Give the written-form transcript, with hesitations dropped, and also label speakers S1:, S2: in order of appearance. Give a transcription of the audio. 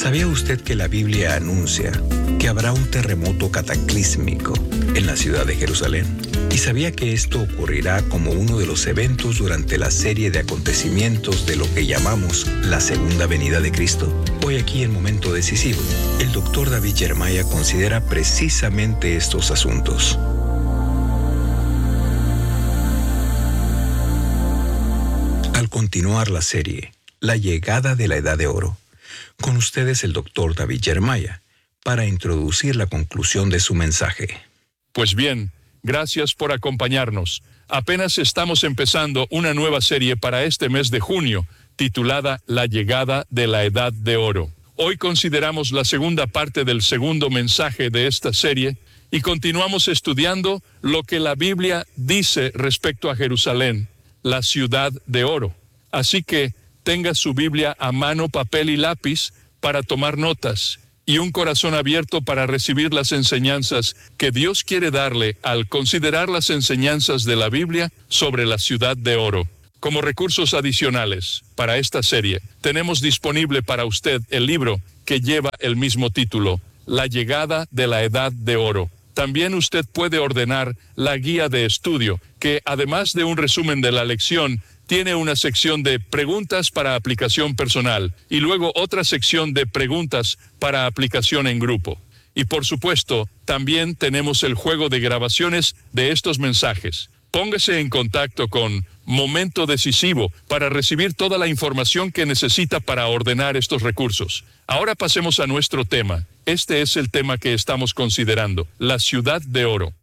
S1: ¿Sabía usted que la Biblia anuncia que habrá un terremoto cataclísmico en la ciudad de Jerusalén? ¿Y sabía que esto ocurrirá como uno de los eventos durante la serie de acontecimientos de lo que llamamos la segunda venida de Cristo? Hoy aquí en Momento Decisivo, el Dr. David Jeremiah considera precisamente estos asuntos. Al continuar la serie, La llegada de la Edad de Oro, con ustedes el Dr. David Jeremiah, para introducir la conclusión de su mensaje.
S2: Pues bien, gracias por acompañarnos. Apenas estamos empezando una nueva serie para este mes de junio, titulada La llegada de la Edad de Oro. Hoy consideramos la segunda parte del segundo mensaje de esta serie y continuamos estudiando lo que la Biblia dice respecto a Jerusalén, la ciudad de oro. Así que tenga su Biblia a mano, papel y lápiz para tomar notas y un corazón abierto para recibir las enseñanzas que Dios quiere darle al considerar las enseñanzas de la Biblia sobre la ciudad de oro. Como recursos adicionales para esta serie, tenemos disponible para usted el libro que lleva el mismo título, La llegada de la Edad de Oro. También usted puede ordenar la guía de estudio, que además de un resumen de la lección, tiene una sección de preguntas para aplicación personal y luego otra sección de preguntas para aplicación en grupo. Y por supuesto, también tenemos el juego de grabaciones de estos mensajes. Póngase en contacto con Momento Decisivo para recibir toda la información que necesita para ordenar estos recursos. Ahora pasemos a nuestro tema. Este es el tema que estamos considerando, la ciudad de oro.